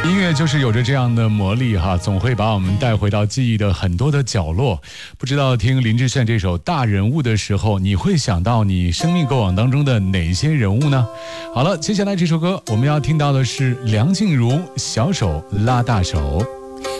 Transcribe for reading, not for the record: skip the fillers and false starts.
音乐就是有着这样的魔力哈，总会把我们带回到记忆的很多的角落。不知道听林志炫这首《大人物》的时候，你会想到你生命过往当中的哪些人物呢？好了，接下来这首歌我们要听到的是梁静茹《小手拉大手》。